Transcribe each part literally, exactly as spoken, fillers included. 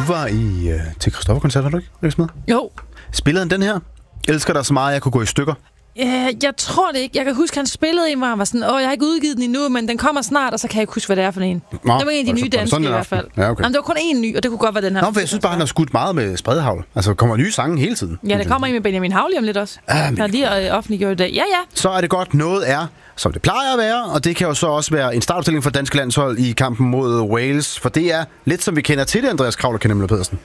var i uh, til Christoffer-koncert, var du ikke, Rikke Smed? Jo. Spillede han den her? Elsker dig så meget, jeg kunne gå i stykker. Ja, jeg tror det ikke. Jeg kan huske, han spillede en, hvor han var sådan, åh, jeg har ikke udgivet den endnu, men den kommer snart, og så kan jeg ikke huske, hvad det er for en. Nå, det var en af de nye danske i hvert fald. Ja, okay. Jamen, det var kun én ny, og det kunne godt være den her. Nå, for jeg synes bare, han har skudt meget med spredhavl. Altså, kommer nye sange hele tiden. Ja, der kommer en med Benjamin Hauglie om lidt også. Ah, han har lige offentliggjort i dag. Ja, ja. Så er det godt, noget er, som det plejer at være, og det kan jo så også være en startopstilling for danske landshold i kampen mod Wales, for det er lidt som vi kender til det, Andreas Kravler Kjær Pedersen.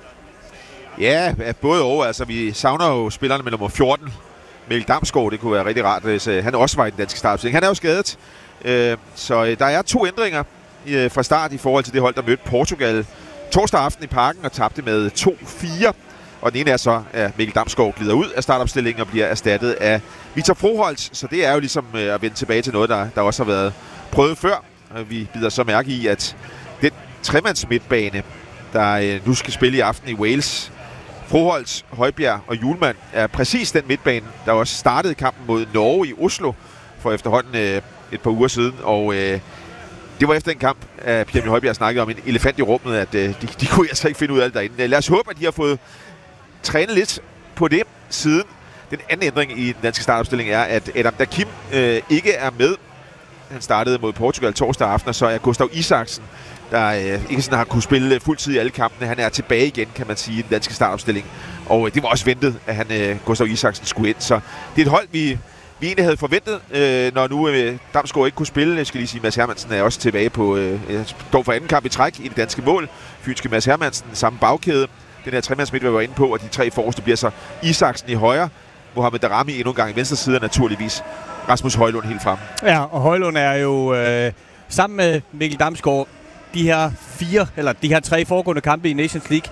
Ja, både og. Altså, vi savner jo spillerne med nummer fjorten. Mikkel Damsgaard, det kunne være rigtig rart, hvis øh, han også var i den danske startopstilling. Han er jo skadet, øh, så øh, der er to ændringer øh, fra start i forhold til det hold, der mødte Portugal torsdag aften i Parken og tabte med to fire. Og den ene er så, at Mikkel Damsgaard glider ud af startopstillingen og bliver erstattet af Victor Froholt. Så det er jo ligesom øh, at vende tilbage til noget, der, der også har været prøvet før. Og vi bider så mærke i, at den tremands midtbane, der øh, nu skal spille i aften i Wales, Froholt, Højbjerg og Hjulmand, er præcis den midtbane, der også startede kampen mod Norge i Oslo for efterhånden øh, et par uger siden. Og øh, det var efter en kamp, at Pierre Højbjerg snakkede om en elefant i rummet, at øh, de, de kunne altså ikke finde ud af det derinde. Lad os håbe, at de har fået trænet lidt på det siden. Den anden ændring i den danske startopstilling er, at Adam Dakim øh, ikke er med. Han startede mod Portugal torsdag aften, og så er Gustav Isaksen, der øh, ikke sådan har kunne spille fuldtid i alle kampene. Han er tilbage igen, kan man sige, i den danske startopstilling. Og øh, det var også ventet, at han, øh, Gustav Isaksen skulle ind. Så det er et hold, vi, vi egentlig havde forventet, øh, når nu øh, Damsgaard ikke kunne spille. Jeg skal lige sige, Mads Hermansen er også tilbage på øh, står for anden kamp i træk i det danske mål. Fynske Mads Hermansen, samme bagkæde. Den her tremandsmidt, vi var inde på, og de tre forreste bliver så Isaksen i højre, Mohamed Daramy endnu en gang i venstre side, naturligvis Rasmus Højlund helt frem. Ja, og Højlund er jo øh, sammen med Mikkel Damsgaard de her fire, eller de her tre foregående kampe i Nations League,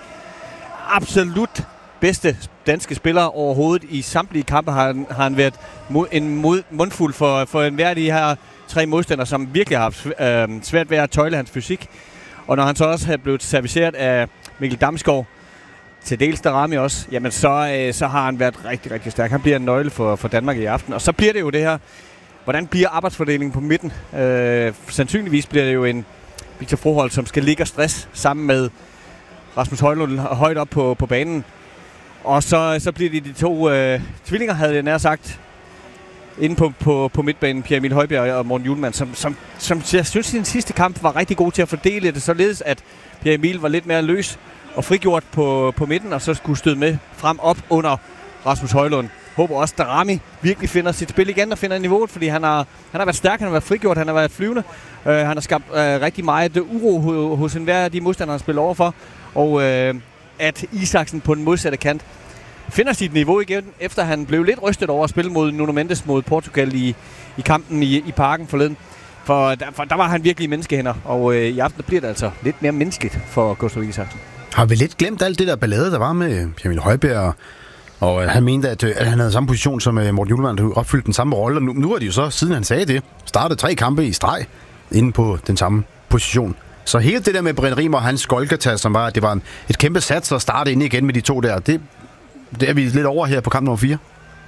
absolut bedste danske spillere overhovedet. I samtlige kampe har han, har han været mod, en mod, mundfuld for, for enhver af de her tre modstandere, som virkelig har haft øh, svært ved at tøjle hans fysik. Og når han så også er blevet serviceret af Mikkel Damsgaard, til dels Daramy også, jamen så, øh, så har han været rigtig, rigtig stærk. Han bliver en nøgle for, for Danmark i aften. Og så bliver det jo det her, hvordan bliver arbejdsfordelingen på midten? Øh, sandsynligvis bliver det jo en Victor Froholt, som skal ligge og stress sammen med Rasmus Højlund højt op på, på banen. Og så, så bliver det de to øh, tvillinger, havde jeg nær sagt, inde på, på, på midtbanen, Pierre Emil Højbjerg og Morten Hjulmand, som, som, som jeg synes i den sidste kamp var rigtig god til at fordele det, således at Pierre Emil var lidt mere løs og frigjort på, på midten, og så skulle støde med frem op under Rasmus Højlund. Håber også, at Daramy virkelig finder sit spil igen og finder niveauet, fordi han har, han har været stærk, han har været frigjort, han har været flyvende. Uh, han har skabt uh, rigtig meget uro ho- hos enhver af de modstandere, han spiller overfor. Og uh, at Isaksen på den modsatte kant finder sit niveau igen, efter han blev lidt rystet over at spille mod Nuno Mendes mod Portugal i, i kampen i, i Parken forleden. For der, for der var han virkelig menneskehænder, og uh, i aften bliver det altså lidt mere menneskeligt for Gustav Isaksen. Har vi lidt glemt alt det der ballade, der var med Pierre Emil Højbjerg? Og han mente, at, at han havde samme position som Morten Hjulmand, der opfyldte den samme rolle. Og nu, nu er de jo så, siden han sagde det, startet tre kampe i streg inde på den samme position. Så hele det der med Brian Riemer og hans Golgata, som var, det var en, et kæmpe sats at starte ind igen med de to der, det, det er vi lidt over her på kamp nummer fire.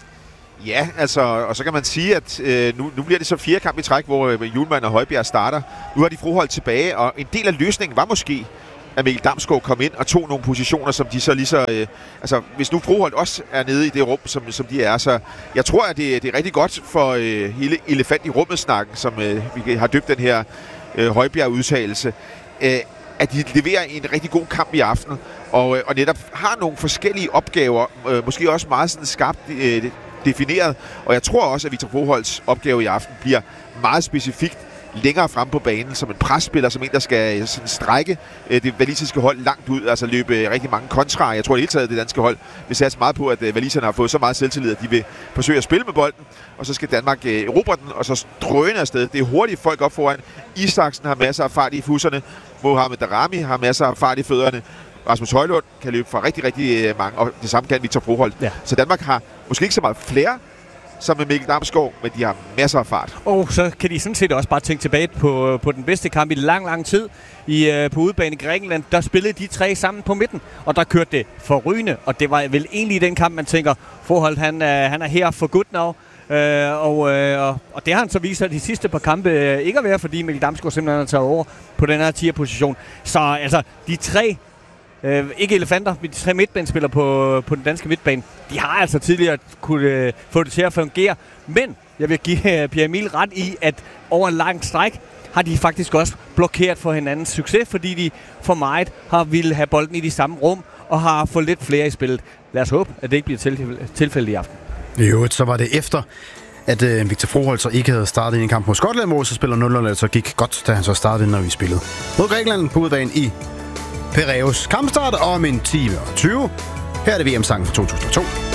Ja, altså, og så kan man sige, at øh, nu, nu bliver det så fire kampe i træk, hvor øh, Hjulmand og Højbjerg starter. Nu har de Froholt tilbage, og en del af løsningen var måske, at Mikkel Damsgaard kom ind og tog nogle positioner, som de så lige så... Øh, altså, hvis nu Froholt også er nede i det rum, som, som de er, så jeg tror, at det, det er rigtig godt for øh, hele elefant i rummet-snakken, som øh, vi har døbt den her øh, Højbjerg-udtalelse, øh, at de leverer en rigtig god kamp i aften, og, øh, og netop har nogle forskellige opgaver, øh, måske også meget sådan skarpt øh, defineret, og jeg tror også, at Victor Froholts opgave i aften bliver meget specifikt længere frem på banen, som en presspiller, som en, der skal sådan strække øh, det walisiske hold langt ud, altså løbe øh, rigtig mange kontraer. Jeg tror, det hele taget, det danske hold vil satse meget på, at øh, waliserne har fået så meget selvtillid, at de vil forsøge at spille med bolden, og så skal Danmark øh, erobre den, og så drøne afsted. Det er hurtigt folk op foran. Isaksen har masser af fart i fusserne. Mohamed Daramy har masser af fart i fødderne. Rasmus Højlund kan løbe fra rigtig, rigtig øh, mange, og det samme kan Victor Froholt. Ja. Så Danmark har måske ikke så meget flere som med Mikkel Damsgaard, men de har masser af fart. Og så kan de sådan set også bare tænke tilbage på, på den bedste kamp i lang, lang tid i, øh, på udebane i Grækenland. Der spillede de tre sammen på midten, og der kørte det forrygende, og det var vel egentlig den kamp, man tænker, Froholt, han, øh, han er her for good now. Øh, og, øh, og det har han så vist sig de sidste par kampe øh, ikke at være, fordi Mikkel Damsgaard simpelthen har taget over på den her tier-position. Så altså, de tre Øh, ikke elefanter, men de tre midtbanespillere på, på den danske midtbane. De har altså tidligere kunne øh, få det til at fungere. Men jeg vil give øh, Pierre Emil ret i, at over en lang stræk har de faktisk også blokeret for hinandens succes, fordi de for meget har ville have bolden i de samme rum og har fået lidt flere i spillet. Lad os håbe, at det ikke bliver tilfældet i aften. I øvrigt, så var det efter, at øh, Victor Froholt så ikke havde startet i en kamp mod Skotland, hvor så spiller nul nul, så gik godt, da han så startede, når vi spillede mod Grækenland på udbanen i Piraeus. Kampstart om en time og tyve. Her er det V M-sangen fra to tusind og to.